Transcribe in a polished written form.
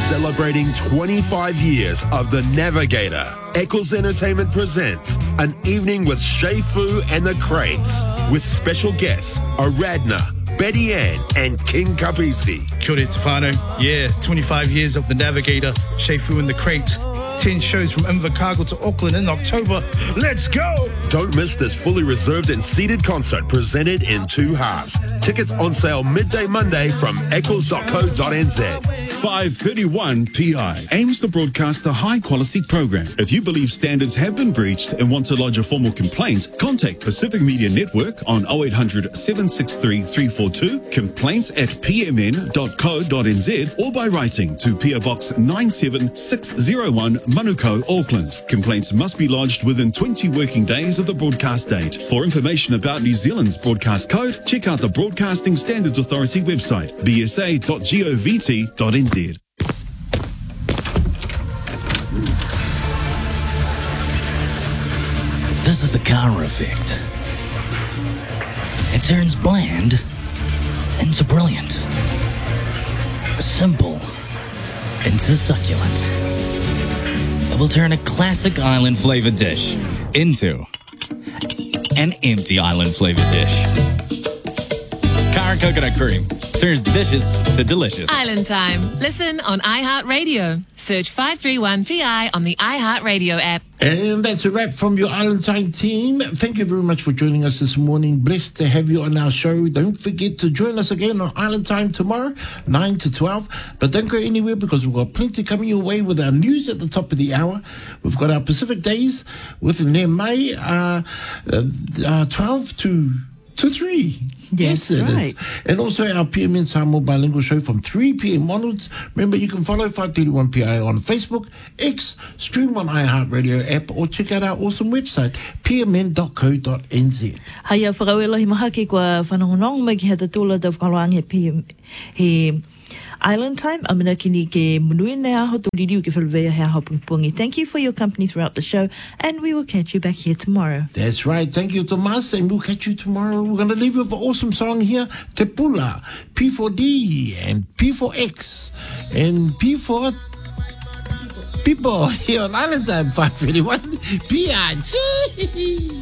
Celebrating 25 years of The Navigator, Eccles Entertainment presents an evening with Shay Fu and the Crates, with special guests Aradna, Betty Ann, and King Kapisi. Kia ora Tefano. Yeah, 25 years of The Navigator, Shay Fu and the Crates. 10 shows from Invercargill to Auckland in October. Let's go! Don't miss this fully reserved and seated concert presented in 2 halves. Tickets on sale midday Monday from eccles.co.nz. 531 PI aims to broadcast a high-quality program. If you believe standards have been breached and want to lodge a formal complaint, contact Pacific Media Network on 0800 763 342, complaints@pmn.co.nz, or by writing to PO Box 97601, Manukau, Auckland. Complaints must be lodged within 20 working days of the broadcast date. For information about New Zealand's broadcast code, check out the Broadcasting Standards Authority website, bsa.govt.nz. This is the Kara effect. It turns bland into brilliant. Simple into succulent. It will turn a classic island flavored dish into an empty island flavored dish. Kara coconut cream turns dishes to delicious. Island Time. Listen on iHeartRadio. Search 531 PI on the iHeartRadio app. And that's a wrap from your Island Time team. Thank you very much for joining us this morning. Blessed to have you on our show. Don't forget to join us again on Island Time tomorrow, 9 to 12. But don't go anywhere because we've got plenty coming your way with our news at the top of the hour. We've got our Pacific Days with Ne Mai, 12 to 3. Yes, it right. is. And also our PMN Samoa bilingual show from 3 p.m. onwards. Remember, you can follow 531 PI on Facebook, X, stream on iHeartRadio app, or check out our awesome website, pmn.co.nz. Haia whakauela hi maha ke kua whanongonong mai ki hata tūla da whakaloang he Island Time. Amina kini ke munui nei aho tūririu ke whalawea he aho pungi. Thank you for your company throughout the show, and we will catch you back here tomorrow. That's right. Thank you, Tomas, and we'll catch you tomorrow. We're going to leave you with an awesome song here, Te Pula, P4D, and P4X, and P4 people here on Island Time 531 PRG.